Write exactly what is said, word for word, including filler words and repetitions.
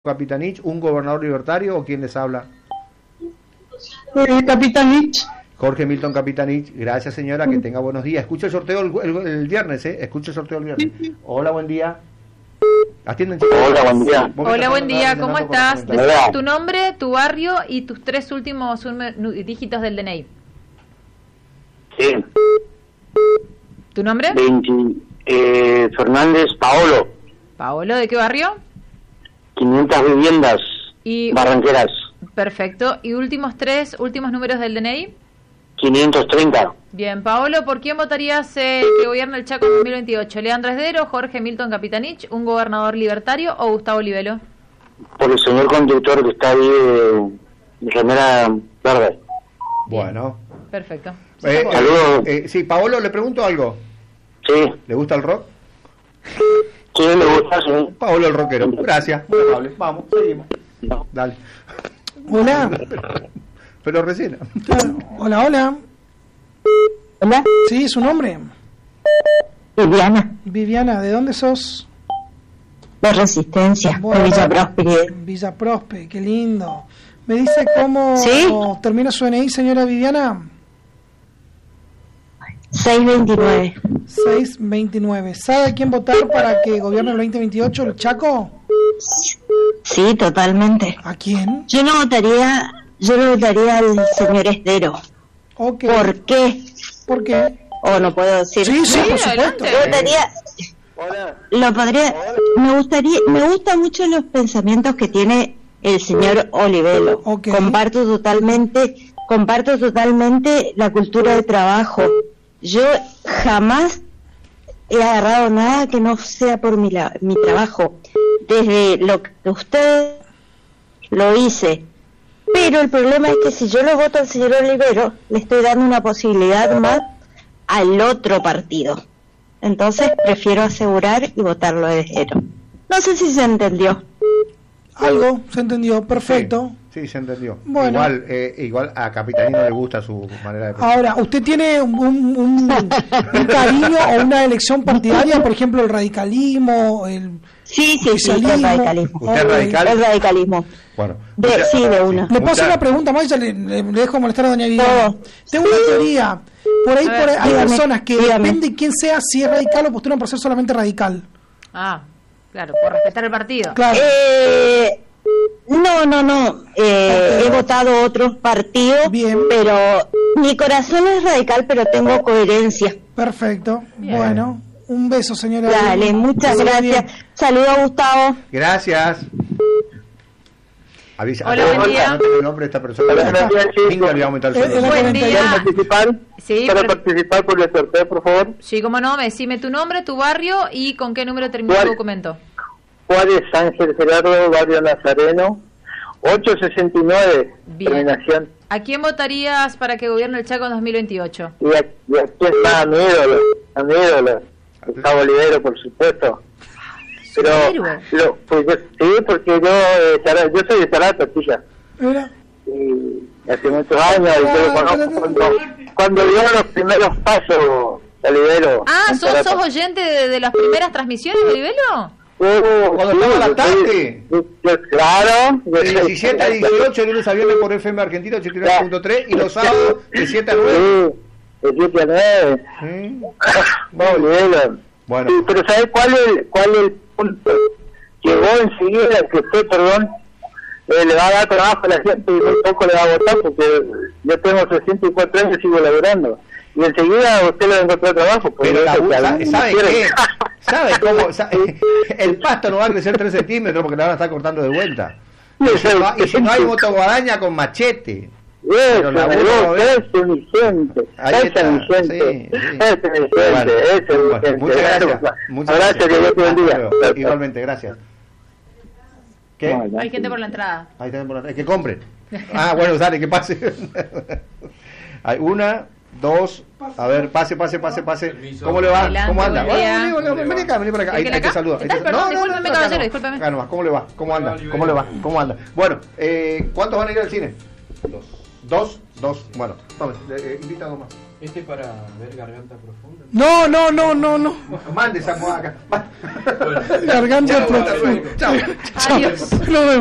Capitanich, un gobernador libertario o quién les habla? Eh, Capitanich. Jorge Milton Capitanich, gracias señora, que tenga buenos días. Escucha el sorteo el, el, el viernes, ¿eh? Escucha el sorteo el viernes. Hola, buen día. Atienden, chicos. Hola, buen día. Hola, buen día, ¿cómo estás? Decime tu nombre, tu barrio y tus tres últimos dígitos del D N I. Sí. ¿Tu nombre? veinte, eh, Fernández Paolo. Paolo, ¿de qué barrio? quinientas viviendas Y barranqueras. Perfecto. ¿Y últimos tres, últimos números del D N I? quinientos treinta. Bien, Paolo, ¿por quién votarías eh, que gobierna el Chaco en dos mil veintiocho? ¿Leandro Esdero, Jorge Milton Capitanich, un gobernador libertario o Gustavo Olivelo? Por el señor conductor que está ahí de, de remera verde. Bueno. Perfecto. Eh, Saludos. eh, eh, sí, Paolo, le pregunto algo. Sí. ¿Le gusta el rock? Sí, me gusta, sí. Paolo el rockero. Gracias, muy amable. Vamos, seguimos. Dale. Hola. Pero, pero recién. Hola, hola. Hola, Sí, ¿su nombre? Viviana, Viviana, ¿de dónde sos? de Resistencia, Bueno, de Villa Próspera. Villa Prospe, qué lindo. ¿Me dice cómo ¿Sí? termina su D N I, señora Viviana? seiscientos veintinueve. seiscientos veintinueve. ¿Sabe a quién votar para que gobierne el veinte veintiocho el Chaco? Sí, totalmente. ¿A quién? Yo no votaría, yo no votaría al señor Esdero. Ok. ¿Por qué? ¿Por qué? O no puedo decir. Sí, sí, Sí, por supuesto. adelante. Yo votaría, Hola. lo podría, me gustaría, me gustan mucho los pensamientos que tiene el señor Olivelo. Ok. Comparto totalmente, comparto totalmente la cultura de trabajo. Yo jamás he agarrado nada que no sea por mi, la, mi trabajo. Desde lo que usted lo hice. Pero el problema es que si yo lo voto al señor Olivero, le estoy dando una posibilidad más al otro partido. Entonces prefiero asegurar y votarlo de cero. No sé si se entendió. Algo, se entendió, perfecto. Sí, sí, se entendió. Bueno. Igual, eh, igual a Capitanich no le gusta su manera de pensar. Ahora, ¿usted tiene un, un, un cariño o una elección partidaria? Por ejemplo, el radicalismo, el Sí, sí, sí, oficialismo. el radicalismo. ¿Usted es radical? El radicalismo. Bueno. De- mucha- sí, de una. ¿Le puedo hacer mucha- una pregunta más? Ya le, le- le dejo molestar a doña Viviana. Todo. Tengo una teoría. Por ahí, A ver, por ahí hay dígame, personas que dígame. depende de quién sea, si es radical o postulan por ser solamente radical. Ah, claro, por respetar el partido. Claro. Eh, no, no, no. Eh, Ok. he votado otros partidos, Bien. pero mi corazón es radical, pero tengo coherencia. Perfecto. Bien. Bueno, un beso, señora. Dale, muchas Que siga gracias. bien. Saludos a Gustavo. Gracias. Avisa. Hola, avisa- buen día. anoten el nombre de esta persona. Hola, buenos días, chicos. Venga, le voy a aumentar el Eh, sueldo. era Buen cuarenta y día. uno. participar? Sí, ¿Para pero- participar por el sorteo, por favor? Sí, cómo no, decime tu nombre, tu barrio y con qué número termina tu ¿Cuál? documento. Juárez Ángel Gerardo, Barrio Nazareno, ochocientos sesenta y nueve, Bien. terminación. ¿A quién votarías para que gobierne el Chaco en dos mil veintiocho? Y aquí, y aquí está mi ídolo, a mi ídolo, Gustavo Olivero, por supuesto. Pero, héroe. lo, pues yo- sí, porque yo, eh, Sara- yo soy de Zarato, tía. Mira. Y hace muchos años, y yo conozco cuando, cuando dio los primeros pasos, Olivero. Ah, en ¿sos, Zarato. sos oyente de, de las primeras transmisiones, Olivelo? Uh, Cuando sí, estaba yo lactante. soy- yo- Claro. yo De soy- diecisiete a dieciocho, lunes a viernes por F M Argentina ochenta y nueve punto tres y los sábados de siete a nueve. Sí, de siete a nueve. ¿Sí? No, Olivero. Bueno. Sí, pero ¿sabes cuál es, el- cuál es el punto? Llegó enseguida que usted, perdón, eh, le va a dar trabajo a la gente y muy poco le va a votar porque yo tengo sesenta y cuatro años y sigo laburando. Y enseguida usted le va a encontrar trabajo. porque Pero la eso que ¿sabe, algunos ¿sabe quieren. qué? ¿Sabe cómo? Sabe- el pasto no va a crecer tres centímetros porque la van a estar cortando de vuelta. Y si no, y si no hay motoguadaña con machete. Eso, la me vuelvo a gusta, ver. ese es mi gente, Ahí ese está, es mi gente, sí, sí. ese es mi gente, Bueno, ese es mi bueno, gente. muchas gracias. Muchas Abrazo, que Dios te Hasta bendiga. luego. Igualmente, gracias. ¿Qué? Bueno. Hay gente por la entrada. Ahí también por la- que compren. Ah, bueno, dale, que pase. Hay una, dos, a ver, pase, pase, pase, pase. ¿Cómo le va? Adelante, ¿Cómo anda? buen día. Bueno, vení, vení, vení acá, vení por acá. Ahí, ¿Quién ahí te acá? saluda. Ahí ¿Estás? te- Perdón, no, no, discúlpeme, no, acá caballero, no. discúlpeme. Acá nomás, ¿cómo le va? ¿Cómo anda? ¿Cómo le va? ¿Cómo anda? Bueno, eh, ¿cuántos van a ir al cine? Dos. ¿Dos? Dos. Bueno, tome, eh, invita a dos más. Este para ver Garganta Profunda. No, no, no, no, no. Mande esa acá. Garganta Profunda. Chao. Adiós. Nos vemos.